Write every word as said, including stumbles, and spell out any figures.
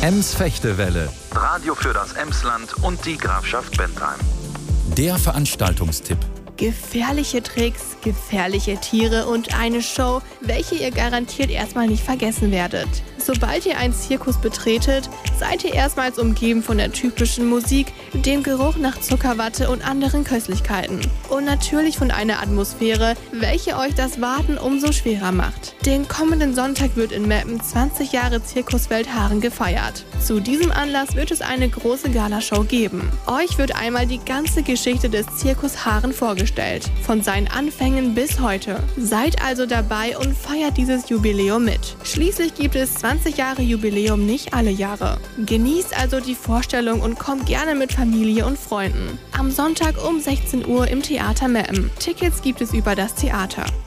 Ems-Fechtewelle, Radio für das Emsland und die Grafschaft Bentheim. der Veranstaltungstipp. Gefährliche Tricks, gefährliche Tiere und eine Show, welche ihr garantiert erstmal nicht vergessen werdet. Sobald ihr einen Zirkus betretet, seid ihr erstmals umgeben von der typischen Musik, dem Geruch nach Zuckerwatte und anderen Köstlichkeiten. Und natürlich von einer Atmosphäre, welche euch das Warten umso schwerer macht. Den kommenden Sonntag wird in Meppen zwanzig Jahre Zirkuswelt Haaren gefeiert. Zu diesem Anlass wird es eine große Galashow geben. Euch wird einmal die ganze Geschichte des Zirkus Haaren vorgestellt, von seinen Anfängen bis heute. Seid also dabei und feiert dieses Jubiläum mit. Schließlich gibt es zwanzig Jahre Jubiläum nicht alle Jahre. Genießt also die Vorstellung und kommt gerne mit Familie und Freunden. Am Sonntag um sechzehn Uhr im Theater Meppen. Tickets gibt es über das Theater.